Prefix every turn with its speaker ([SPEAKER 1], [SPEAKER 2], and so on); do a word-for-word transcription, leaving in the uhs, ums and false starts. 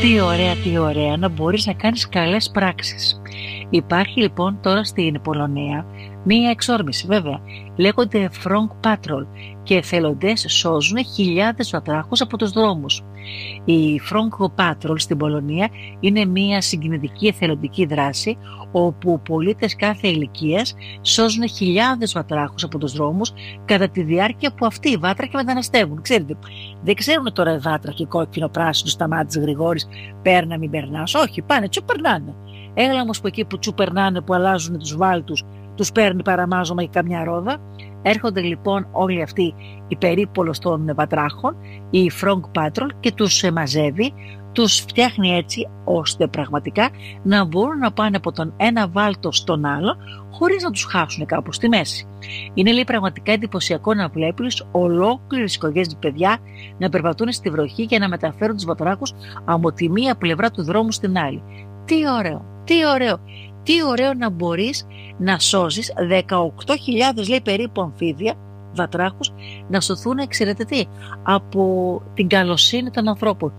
[SPEAKER 1] Τι ωραία, τι ωραία να μπορείς να κάνεις καλές πράξεις. Υπάρχει λοιπόν τώρα στην Πολωνία μία εξόρμηση, βέβαια. Λέγονται Frog Patrol και εθελοντές σώζουν χιλιάδες βατράχους από τους δρόμους. Η Frog Patrol στην Πολωνία είναι μία συγκινητική εθελοντική δράση όπου πολίτες κάθε ηλικίας σώζουν χιλιάδες βατράχους από τους δρόμους κατά τη διάρκεια που αυτοί οι βάτραχοι μεταναστεύουν. Ξέρετε, δεν ξέρουν τώρα οι βάτραχοι κόκκινο, πράσινο, σταμάτης, Γρηγόρης, πέρνα, μην περνάς. Όχι, πάνε, τσου περνάνε. Έλα όμως που εκεί που τσου περνάνε, που αλλάζουν τους βάλτους, τους παίρνει παραμάζωμα και καμιά ρόδα. Έρχονται λοιπόν όλοι αυτοί οι περίπολος των βατράχων, η Frog Patrol, και τους μαζεύει, τους φτιάχνει έτσι ώστε πραγματικά να μπορούν να πάνε από τον ένα βάλτο στον άλλο χωρίς να τους χάσουν κάπου στη μέση. Είναι λέει πραγματικά εντυπωσιακό να βλέπεις ολόκληρες οικογένειες παιδιά να περπατούν στη βροχή για να μεταφέρουν τους βατράχους από τη μία πλευρά του δρόμου στην άλλη. Τι ωραίο, τι ωραίο. Τι ωραίο να μπορείς να σώζεις δεκαοκτώ χιλιάδες λέει περίπου αμφίδια βατράχους να σωθούν, ξέρετε τι, από την καλοσύνη των ανθρώπων.